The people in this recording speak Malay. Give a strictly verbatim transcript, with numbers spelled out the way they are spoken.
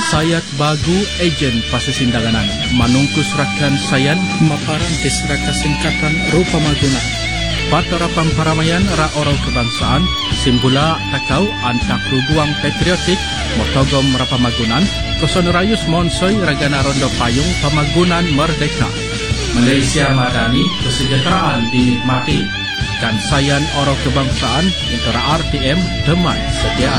Sayat bagu ejen pasisindanganan manungkus rakan sayan maparantis raka singkatan rupa maguna. Patara pamparamaian ra oro kebangsaan simbula takau antak ruguang patriotik motogom rapamagunan kosonurayus monsoy ragana rondo payung pamagunan merdeka. Malaysia Madani kesejahteraan dinikmati dan sayan oro kebangsaan intera R T M Deman setia